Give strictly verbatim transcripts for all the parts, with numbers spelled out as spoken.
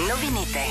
Новините.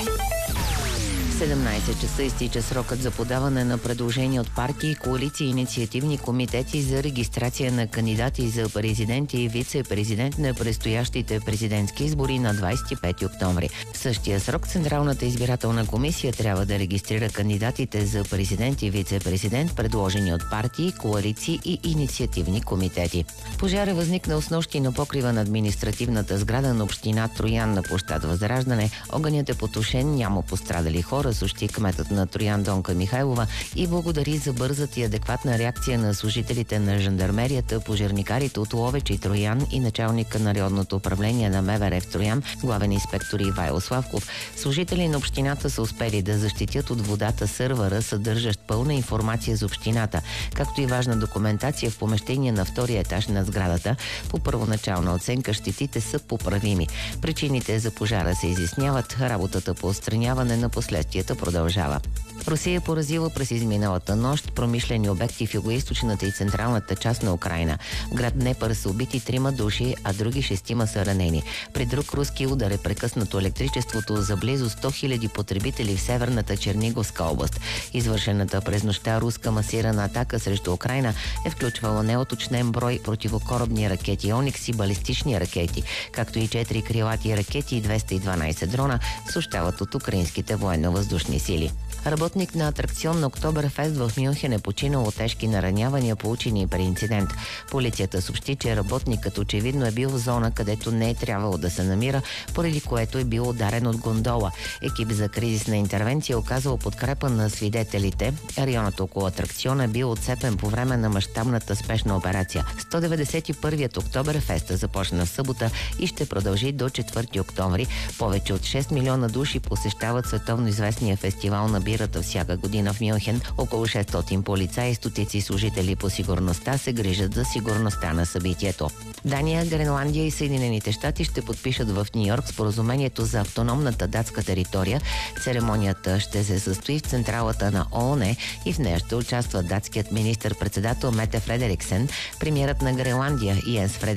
седемнайсет часа изтича срокът за подаване на предложения от партии, коалиции и инициативни комитети за регистрация на кандидати за президент и вице-президент на предстоящите президентски избори на двайсет и пети октомври. В същия срок Централната избирателна комисия трябва да регистрира кандидатите за президент и вице-президент, предложени от партии, коалиции и инициативни комитети. Пожар е възникнал с нощи на покрива на административната сграда на община Троян на площад Възраждане. Огънят е потушен, няма пострадали хора, съобщи кметът на Троян Донка Михайлова и благодари за бързата и адекватна реакция на служителите на жандармерията, пожарникарите от Ловеч и Троян и началника на районното управление на МВР в Троян, главен инспектор Ивайло Славков. Служители на общината са успели да защитят от водата сървъра, съдържащ пълна информация за общината, както и важна документация в помещение на втория етаж на сградата. По първоначална оценка щетите са поправими. Причините за пожара се изясняват, работата по отстраняване на последствията продължава. Русия е поразила през изминалата нощ промишлени обекти в югоизточната и централната част на Украйна. В град Днепър са убити трима души, а други шестима са ранени. При друг руски удар е прекъснато електричеството за близо сто хиляди потребители в северната Черниговска област. Извършената през нощта руска масирана атака срещу Украйна е включвала неуточнен брой противокорабни ракети Оникс и балистични ракети, както и четири крилати ракети и двеста и дванайсет дрона, съобщават от украинските военно-въздушни сили. Работник на атракцион на Октоберфест в Мюнхен е починал от тежки наранявания, получени при инцидент. Полицията съобщи, че работникът очевидно е бил в зона, където не е трябвало да се намира, поради което е бил ударен от гондола. Екип за кризисна интервенция е оказал подкрепа на свидетелите. Районът около атракциона е бил отцепен по време на мащабната спешна операция. сто деветдесет и първият Октоберфест започна в събота и ще продължи до четвърти октомври. Повече от шест милиона души посещават световно известния фестивал на бирата всяка година в Мюнхен. Около шестстотин полицаи и стотици служители по сигурността се грижат за сигурността на събитието. Дания, Гренландия и Съединените щати ще подпишат в Ню-Йорк споразумението за автономната датска територия. Церемонията ще се състои в централата на ООН и в нея ще участва датският министър-председател Мете Фредериксен, премиерът на Гренландия Йенс Фредериксен